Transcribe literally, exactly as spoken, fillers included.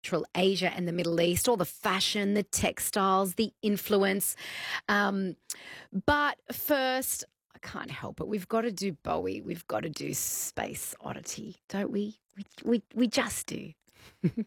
Central Asia and the Middle East, all the fashion, the textiles, the influence. Um, but first, I can't help it. We've got to do Bowie. We've got to do Space Oddity, don't we? We we, we just do.